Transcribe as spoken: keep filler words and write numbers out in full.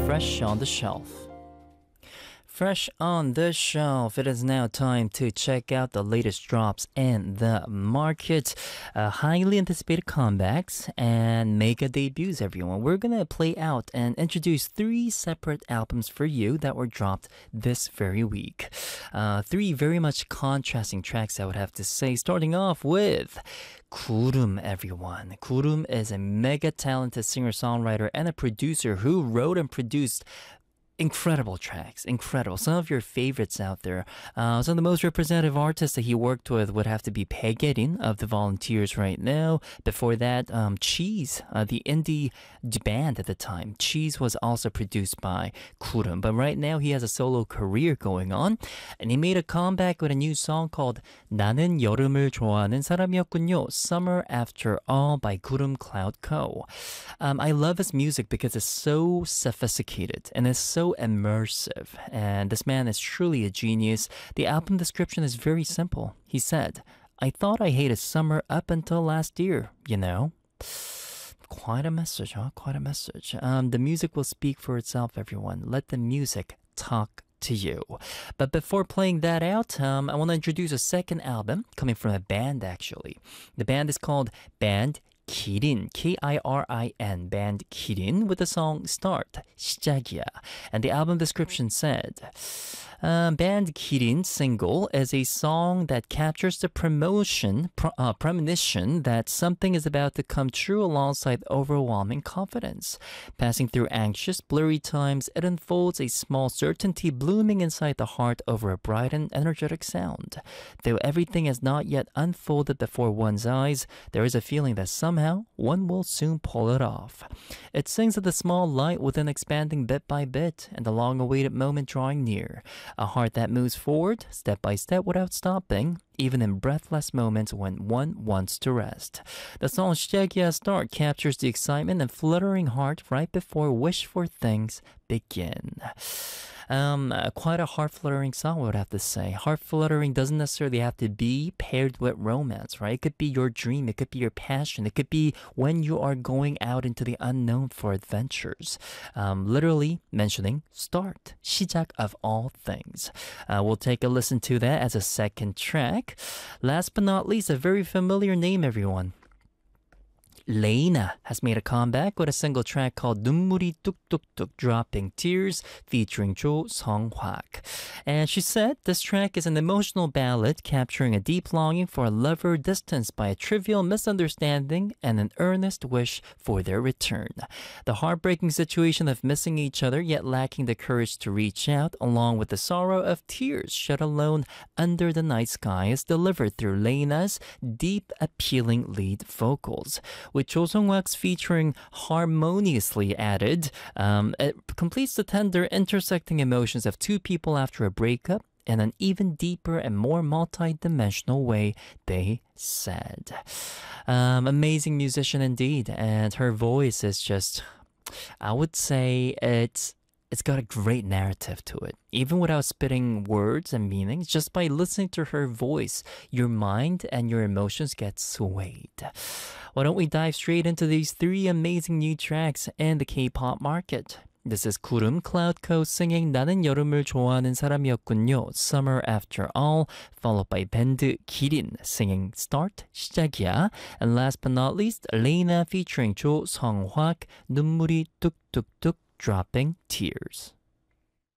Fresh on the Shelf. Fresh on the shelf. It is now time to check out the latest drops in the market. Uh, highly anticipated comebacks and mega debuts, everyone. We're going to play out and introduce three separate albums for you that were dropped this very week. Uh, three very much contrasting tracks, I would have to say. Starting off with Gurum, everyone. Gurum is a mega talented singer-songwriter and a producer who wrote and produced incredible tracks, incredible. Some of your favorites out there. Uh, some of the most representative artists that he worked with would have to be Baekhyun of the Volunteers right now. Before that, um, Cheese, uh, the indie band at the time. Cheese was also produced by Gurum, but right now he has a solo career going on, and he made a comeback with a new song called 나는 여름을 좋아하는 사람이었군요. Summer After All by Gurum Cloud Co. Um, I love his music because it's so sophisticated and it's so immersive, and this man is truly a genius. The album description is very simple. He said, I thought I hated summer up until last year, you know? Quite a message, huh? Quite a message. Um, the music will speak for itself, everyone. Let the music talk to you. But before playing that out, um, I want to introduce a second album coming from a band, actually. The band is called Band Kirin, K I R I N, Band Kirin, with the song Start, 시작이야. And the album description said, uh, Band Kirin's single is a song that captures the promotion, pro- uh, premonition that something is about to come true alongside overwhelming confidence. Passing through anxious, blurry times, it unfolds a small certainty blooming inside the heart over a bright and energetic sound. Though everything has not yet unfolded before one's eyes, there is a feeling that somehow one will soon pull it off. It sings of the small light within expanding bit by bit and the long-awaited moment drawing near. A heart that moves forward, step by step without stopping, even in breathless moments when one wants to rest. The song 시작이야 Start captures the excitement and fluttering heart right before wish-for things begin. Um, uh, quite a heart-fluttering song, I would have to say. Heart-fluttering doesn't necessarily have to be paired with romance, right? It could be your dream, it could be your passion, it could be when you are going out into the unknown for adventures. Um, literally mentioning start, 시작 of all things. Uh, we'll take a listen to that as a second track. Last but not least, a very familiar name, everyone. Layna has made a comeback with a single track called 눈물이 뚝뚝뚝, Dropping Tears, featuring Jo Sung-hwak. And she said this track is an emotional ballad capturing a deep longing for a lover distanced by a trivial misunderstanding and an earnest wish for their return. The heartbreaking situation of missing each other yet lacking the courage to reach out, along with the sorrow of tears shed alone under the night sky, is delivered through Layna's deep, appealing lead vocals. With Jo Sung-hwak's featuring harmoniously added, um, it completes the tender, intersecting emotions of two people after a breakup in an even deeper and more multi-dimensional way, they said. Um, amazing musician indeed, and her voice is just, I would say it's It's got a great narrative to it. Even without spitting words and meanings, just by listening to her voice, your mind and your emotions get swayed. Why don't we dive straight into these three amazing new tracks in the K-pop market? This is Gurum Cloud Co singing 나는 여름을 좋아하는 사람이었군요, Summer After All, followed by Band Kirin singing Start, 시작이야, and last but not least, Layna featuring Jo Sung-hwak, 눈물이 뚝뚝뚝, Dropping Tears.